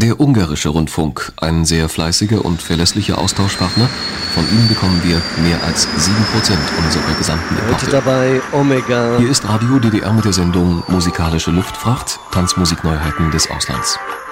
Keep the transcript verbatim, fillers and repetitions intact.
Der ungarische Rundfunk, ein sehr fleißiger und verlässlicher Austauschpartner. Von ihm bekommen wir mehr als sieben Prozent unserer gesamten Heute Importe. dabei Omega. Hier ist Radio D D R mit der Sendung Musikalische Luftfracht, Tanzmusikneuheiten des Auslands.